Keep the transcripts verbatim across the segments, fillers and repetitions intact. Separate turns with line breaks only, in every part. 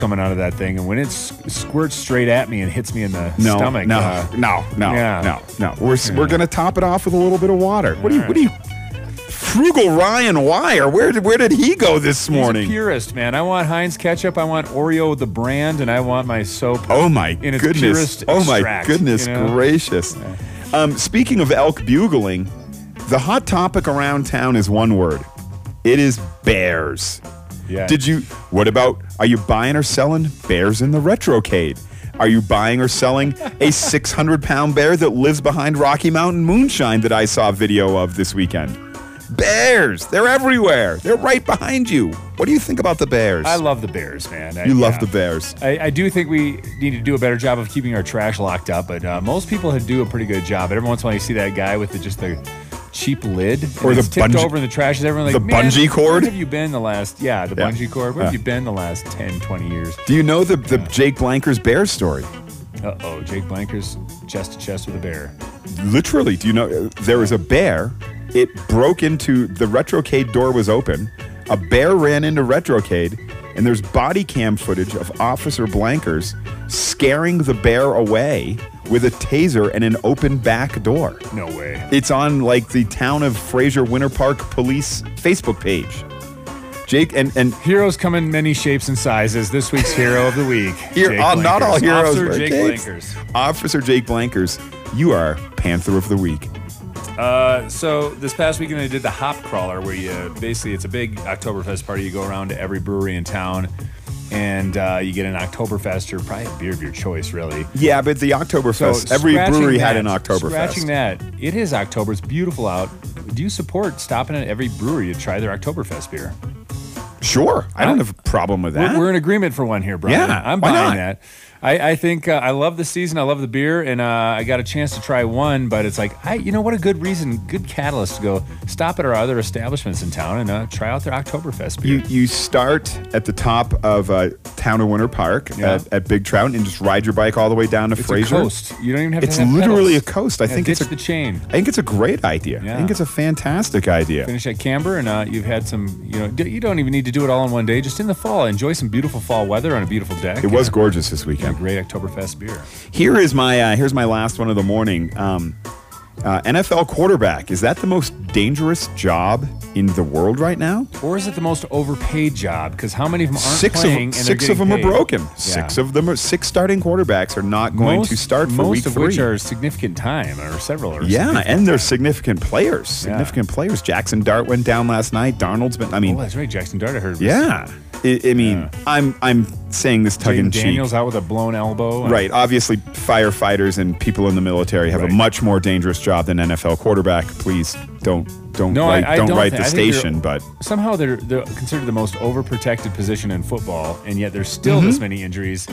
coming out of that thing, and when it squirts straight at me and hits me in the
no,
stomach,
no,
uh,
no, no,
yeah.
no, no. We're
Yeah.
we're gonna top it off with a little bit of water. What do you?
All
What do you? Frugal Ryan Wire. Where did where did he go this morning?
He's a purist, man. I want Heinz ketchup. I want Oreo the brand, and I want my soap.
Oh my
in its
goodness!
purest
Oh my
extract,
goodness
you know?
gracious! Um, speaking of elk bugling, the hot topic around town is one word. It is bears.
Yeah.
Did you? What about? Are you buying or selling bears in the Retrocade? Are you buying or selling a six hundred pound bear that lives behind Rocky Mountain Moonshine that I saw a video of this weekend? Bears! They're everywhere. They're right behind you. What do you think about the bears?
I love the bears, man. I,
You love
yeah.
the bears.
I, I do think we need to do a better job of keeping our trash locked up, but uh, most people do a pretty good job. But every once in a while, you see that guy with the, just the cheap lid, and
Or the
it's tipped
bungee-
over in the trash. Is everyone like
the
"Man,
bungee cord?"
Where have you been the last? Yeah, the
Yeah.
bungee cord. Where have
Yeah.
you been the last ten, twenty years?
Do you know the, the Jake Blankers bear story?
Uh oh, Jake Blankers chest to chest with a bear.
Literally, do you know there was a bear? It broke into the Retrocade door was open. A bear ran into Retrocade, and there's body cam footage of Officer Blankers scaring the bear away with a taser and an open back door.
No way.
It's on like the town of Fraser Winter Park Police Facebook page. Jake and and
Heroes come in many shapes and sizes. This week's hero of the week.
Here,
Jake
uh, not all
Blankers.
heroes
Officer
wear
Jake
capes.
Blankers.
Officer Jake Blankers, you are Panther of the Week.
Uh, so this past weekend they did the Hop Crawler, where you basically it's a big Oktoberfest party. You go around to every brewery in town, and uh, you get an Oktoberfest or probably a beer of your choice, really.
Yeah, but the Oktoberfest,
So
every
scratching
brewery
that,
had an Oktoberfest.
Scratching that, it is October. It's beautiful out. Do you support stopping at every brewery to try their Oktoberfest beer?
Sure, I don't have a problem with that.
We're, we're in agreement for one here, Brian.
Yeah,
I'm
why
buying
not?
that. I, I think uh, I love the season. I love the beer, and uh, I got a chance to try one. But it's like, I, you know, what a good reason, good catalyst to go stop at our other establishments in town and uh, try out their Oktoberfest beer.
You you start at the top of uh, Town of Winter Park
Yeah.
at, at Big Trout and just ride your bike all the way down to
it's
Fraser.
a coast. You don't even have
It's
to have
literally
pedals.
a coast. I
Yeah,
think it's
ditch
a
the chain.
I think it's a great idea. I
Yeah.
think it's a fantastic idea.
Finish at Camber, and uh, you've had some. You know, d- you don't even need to do it all in one day. Just in the fall, enjoy some beautiful fall weather on a beautiful deck.
It was
and
gorgeous this
a
weekend.
great Oktoberfest beer.
Here is my uh, here's my last one of the morning. Um, uh, N F L quarterback, is that the most dangerous job in the world right now?
Or is it the most overpaid job? Because how many of them aren't
Six of
playing?
them,
and they're
six of
getting
them
paid?
are broken.
Yeah.
Six of them are six starting quarterbacks are not going
most,
to start for
most
week
of
three.
which are significant time, or several are.
Yeah,
significant
and they're
time.
significant players. Significant players. Jackson Dart went down last night. Darnold's been. I mean,
Oh, that's right. Jackson Dart, I heard. was-
yeah. I, I mean,
Yeah.
I'm I'm saying this tongue
Jaden
in cheek.
Daniels out with a blown elbow. and-
Right. Obviously, firefighters and people in the military have
Right.
a much more dangerous job than N F L quarterback. Please don't don't
No, I-
write
I
don't
don't
write
thi-
the
I think you're-
station. But
Somehow they're, they're considered the most overprotected position in football, and yet there's still this many injuries.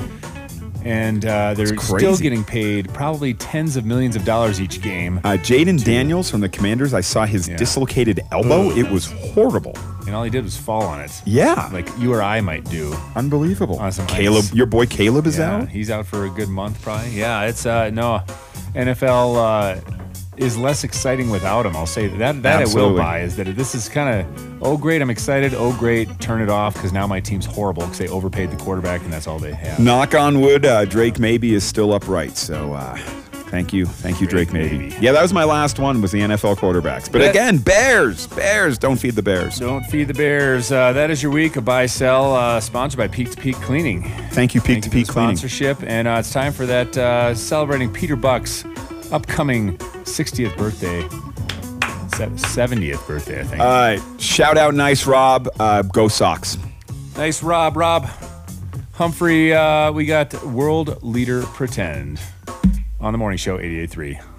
And uh, they're still
crazy.
getting paid probably tens of millions of dollars each game.
uh, Jaden Daniels from the Commanders, I saw his
Yeah.
dislocated elbow.
Ugh.
It was horrible.
And all he did was fall on it.
Yeah,
Like you or I might do.
unbelievable.
On some
Caleb,
ice.
your boy Caleb is
Yeah,
out.
he's out for a good month probably. Yeah, it's uh no N F L uh, is less exciting without him. I'll say that that I
Absolutely.
will buy is that this is kind of oh great, I'm excited. Oh great, turn it off because now my team's horrible because they overpaid the quarterback and that's all they have.
Knock on wood, uh, Drake Maybe is still upright. So uh, thank you, thank you, Drake,
Drake
Maybe.
Maybe.
Yeah, that was my last one. Was the N F L quarterbacks. But
That-
again, Bears, Bears, don't feed the Bears.
Don't feed the Bears. Uh, that is your week of buy sell, uh, sponsored by Peak to Peak Cleaning.
Thank you, Peak
Thank
to
you for
Peak
the
Cleaning.
sponsorship, and uh, it's time for that uh, celebrating Peter Buck's upcoming sixtieth birthday, se- seventieth birthday, I think.
All right, shout out, nice Rob. Uh, go Sox.
Nice, Rob. Rob Humphrey, uh, we got World Leader Pretend on the morning show eighty-eight point three.